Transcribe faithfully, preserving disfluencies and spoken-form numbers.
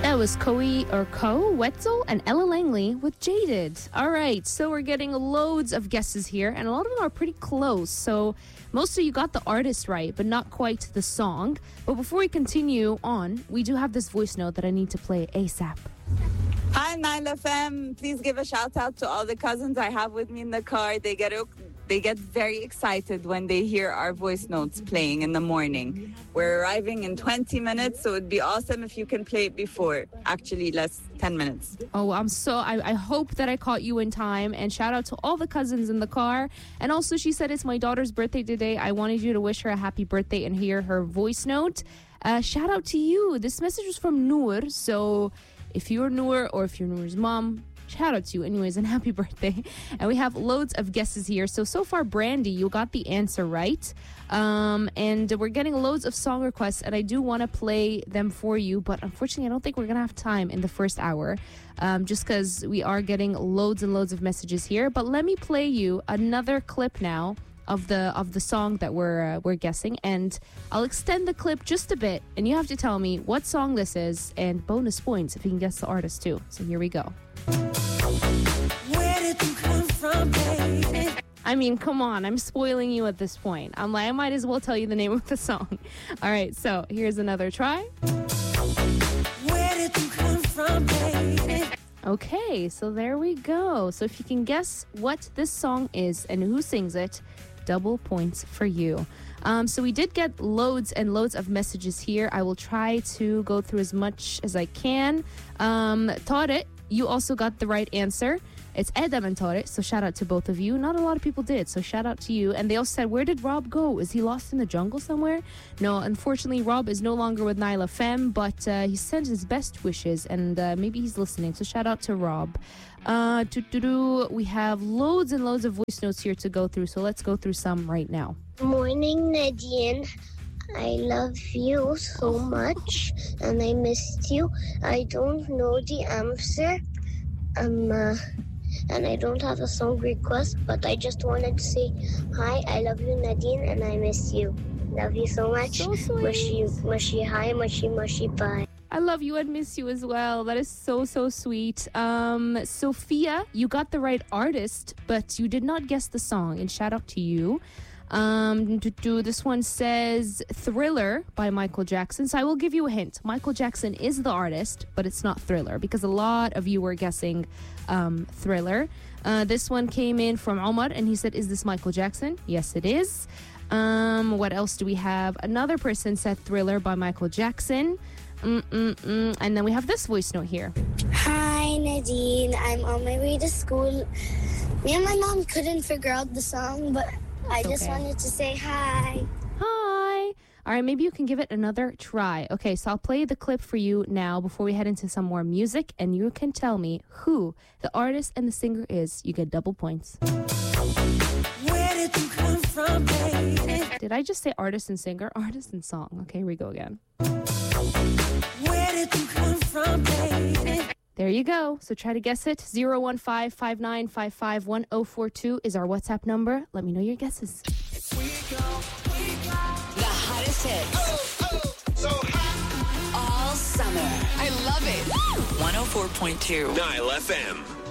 That was Koi or Ko, Wetzel, and Ella Langley with Jaded. All right, so we're getting loads of guesses here, and a lot of them are pretty close. So most of you got the artist right, but not quite the song. But before we continue on, we do have this voice note that I need to play ASAP. Hi, Nile F M. Please give a shout out to all the cousins I have with me in the car. They get they get very excited when they hear our voice notes playing in the morning. We're arriving in twenty minutes, so it'd be awesome if you can play it before. Actually, less ten minutes. Oh, I'm so, I, I hope that I caught you in time. And shout out to all the cousins in the car. And also, she said it's my daughter's birthday today. I wanted you to wish her a happy birthday and hear her voice note. Uh, shout out to you. This message was from Noor. So if you're Noor or if you're Noor's mom, shout out to you anyways, and happy birthday. And we have loads of guesses here. So, so far, Brandy, you got the answer right. Um, and we're getting loads of song requests, and I do want to play them for you. But unfortunately, I don't think we're going to have time in the first hour, um, just because we are getting loads and loads of messages here. But let me play you another clip now of the of the song that we're uh, we're guessing, and I'll extend the clip just a bit, and you have to tell me what song this is, and bonus points if you can guess the artist too. So here we go. Where did you come from, baby? I mean, come on, I'm spoiling you at this point. I'm like, I might as well tell you the name of the song. All right, so here's another try. Where did you come from, baby? Okay, so there we go. So if you can guess what this song is and who sings it, double points for you. Um, so we did get loads and loads of messages here. I will try to go through as much as I can. Um, Tariq, you also got the right answer. It's Adam and Tariq, so shout out to both of you. Not a lot of people did, so shout out to you. And they also said, where did Rob go? Is he lost in the jungle somewhere? No, unfortunately, Rob is no longer with Nile F M, but uh, he sent his best wishes, and uh, maybe he's listening, so shout out to Rob. Uh, doo-doo-doo. We have loads and loads of voice notes here to go through, so let's go through some right now. Morning, Nadine. I love you so much, and I missed you. I don't know the answer. Um... Uh, And I don't have a song request, but I just wanted to say hi. I love you, Nadine, and I miss you. Love you so much. So sweet. Mushy, mushy, hi, mushy, mushy, bye. I love you and miss you as well. That is so, so sweet. Um, Sophia, you got the right artist, but you did not guess the song. And shout out to you. Um, to do this one says Thriller by Michael Jackson. So I will give you a hint. Michael Jackson is the artist, but it's not Thriller, because a lot of you were guessing um, Thriller. Uh, this one came in from Omar, and he said, is this Michael Jackson? Yes, it is. Um, what else do we have? Another person said Thriller by Michael Jackson. Mm-mm-mm. And then we have this voice note here. Hi, Nadine. I'm on my way to school. Me and my mom couldn't figure out the song, but I just okay. wanted to say hi. Hi. All right, maybe you can give it another try. Okay, so I'll play the clip for you now before we head into some more music, and you can tell me who the artist and the singer is. You get double points. Where did you come from, baby? Did I just say artist and singer? Artist and song. Okay, here we go again. Where did you come from, baby? There you go. So try to guess it. zero one five, five nine five five, one zero four two is our WhatsApp number. Let me know your guesses. We go, we go. The hottest hits. Oh, oh, so hot. All summer. I love it. one oh four point two. Nile F M.